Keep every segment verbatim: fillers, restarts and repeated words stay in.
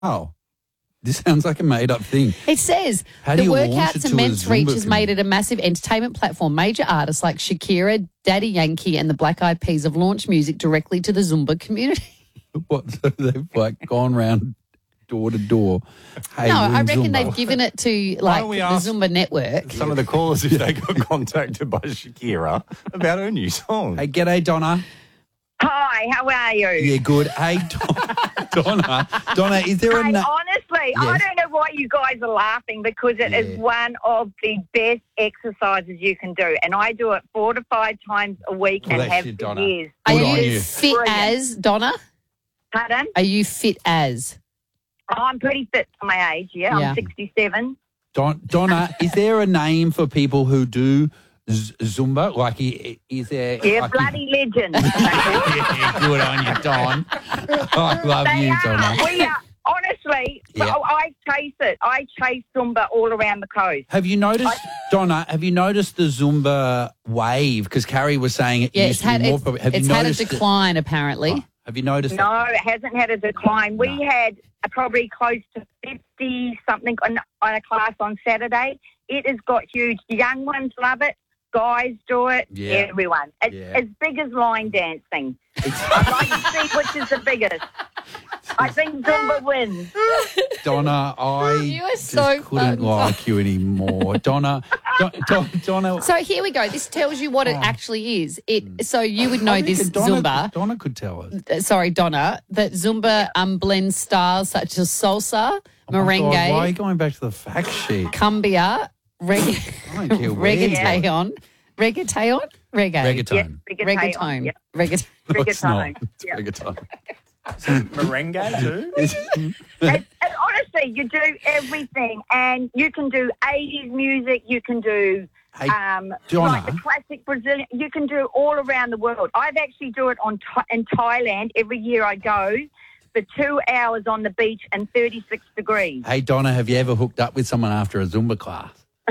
Oh, this sounds like a made-up thing. It says How do the you launch it workout's to a immense reach Zumba has made it a massive entertainment platform. Major artists like Shakira, Daddy Yankee, and the Black Eyed Peas have launched music directly to the Zumba community. What? So they've like gone round door to door. Hey, no, we're I in reckon Zumba. they've given it to Why like don't we the ask Zumba network. Some of the callers, if they got contacted by Shakira about her new song. Hey, g'day, Donna. Hi, how are you? Yeah, good. Hey, Don- Donna. Donna, is there a... Hey, Na- honestly, I Yes. don't know why you guys are laughing because it Yeah. is one of the best exercises you can do. And I do it four to five times a week Well, and that's have it, for Donna. years. Are Good on you you. fit Brilliant. as, Donna? Pardon? Are you fit as? I'm pretty fit for my age, yeah. Yeah. I'm sixty-seven. Don- Donna, is there a name for people who do z- Zumba? Like, i- is there... Yeah, like, bloody legend. Yeah, good on you, Don. I love They you, are. Donna. We are. Honestly, Yeah. I I chase it. I chase Zumba all around the coast. Have you noticed, Donna, have you noticed the Zumba wave? Because Carrie was saying it Yeah, used it's to be had, more... it's, popular. Have it's you had a noticed it? decline, apparently. Oh, have you noticed that? No, it hasn't had a decline. We No. had a, probably close to fifty-something on, on a class on Saturday. It has got huge. The young ones love it. Guys do it. Yeah. Everyone. It's Yeah. as big as line dancing. I'd like to see which is the biggest. I think Zumba wins. Donna, I You are just so couldn't fun. like you anymore. Donna, Don, Don, Donna... So here we go. This tells you what it actually is. It so you would know I this reckon Donna, Zumba. Donna could tell us. uh, Sorry, Donna. That Zumba um, blends styles such as salsa, Oh my God, merengue, why are you going back to the fact sheet? cumbia, regga- I don't care where you are. reggaeton, reggaeton, reggae, Reggaeton. Yeah, reggaeton, Yeah. reggaeton. No, it's not. reggaeton. It's Yeah. reggaeton. Merengue too? And, and honestly, you do everything, and you can do eighties music. You can do Hey, um, Donna. like the classic Brazilian. You can do all around the world. I've actually do it on Tha- in Thailand every year. I go for two hours on the beach and thirty-six degrees. Hey, Donna, have you ever hooked up with someone after a Zumba class?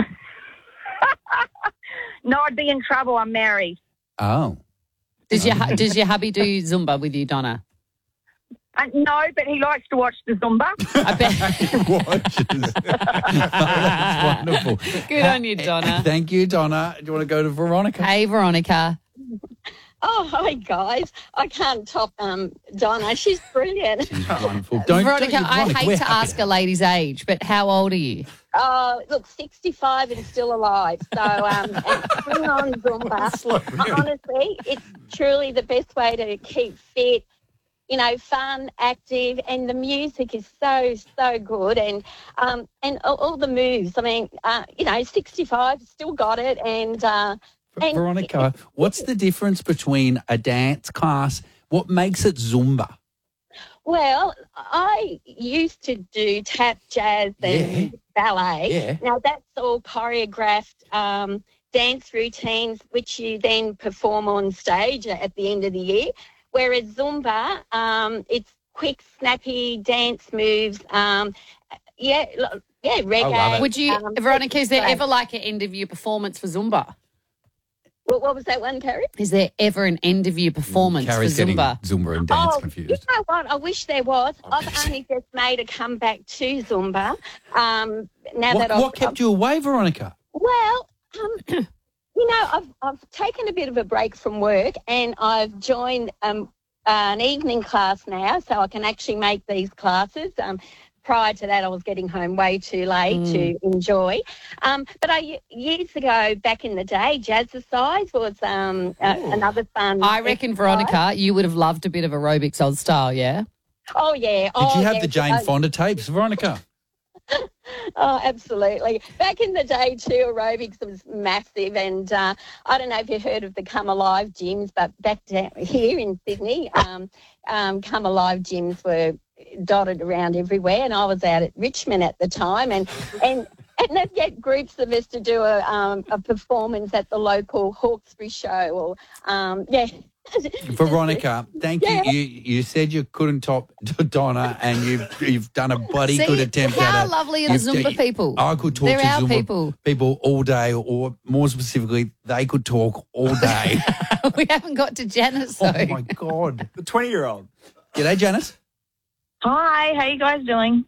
No, I'd be in trouble. I'm married. Oh. Does your hu- does your hubby do Zumba with you, Donna? Uh, no, but he likes to watch the Zumba. I bet. Watches. That's wonderful. Good on you, Donna. Thank you, Donna. Do you want to go to Veronica? Hey, Veronica. Oh, hi, guys. I can't top um, Donna. She's brilliant. She's wonderful. Don't, Veronica, don't, I Veronica, hate we're to happy ask a lady's age, but how old are you? Oh, look, sixty-five and still alive. So, um, and bring on Zumba. Honestly, it's truly the best way to keep fit, you know, fun, active, and the music is so, so good. And um, and all, all the moves, I mean, uh, you know, sixty-five, still got it. And, uh, and Veronica, what's the difference between a dance class? What makes it Zumba? Well, I used to do tap, jazz, and Yeah. ballet. Yeah. Now, that's all choreographed um, dance routines, which you then perform on stage at the end of the year. Whereas Zumba, um, it's quick, snappy dance moves. Um, yeah, lo- yeah, reggae. love it. Would you, um, Veronica, is there great. ever like an end of year performance for Zumba? What, what was that one, Carrie? Is there ever an end of year performance Carrie's for getting Zumba? Zumba and dance oh, confused. you know what? I wish there was. I've only just made a comeback to Zumba. Um, now What, that I've, what kept you away, Veronica? Well, um, you know, I've I've taken a bit of a break from work, and I've joined um, an evening class now, so I can actually make these classes. Um, prior to that, I was getting home way too late to enjoy. Um, but I years ago, back in the day, Jazzercise was um, uh, another fun. I reckon, exercise. Veronica, you would have loved a bit of aerobics old style, yeah? Oh yeah. Did oh, you have yeah. the Jane Oh, Fonda tapes, Veronica? Oh, absolutely. Back in the day, too, aerobics was massive. And uh, I don't know if you've heard of the Come Alive gyms, but back down here in Sydney, um, um, Come Alive gyms were dotted around everywhere. And I was out at Richmond at the time. And, and, and they'd get groups of us to do a, um, a performance at the local Hawkesbury show. Or, um, yeah. Veronica, thank Yeah. you. you. You said you couldn't top Donna, and you've you've done a bloody See, good attempt at how it. lovely are the You've- Zumba people? I could talk They're to our Zumba people. people all day, or more specifically, they could talk all day. We haven't got to Janice, though. Oh my God! The twenty-year-old. G'day, Janice. Hi, how you guys doing?